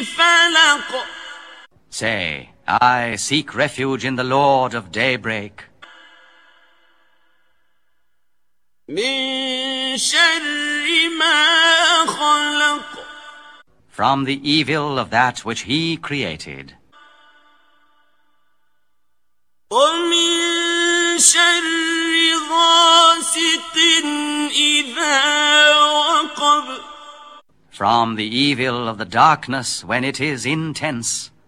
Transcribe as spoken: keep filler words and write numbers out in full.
فلق. Say, I seek refuge in the Lord of daybreak. من شر ما خلق. From the evil of that which he created. ومن شر غاسق إذا وقب. From the evil of the darkness when it is intense.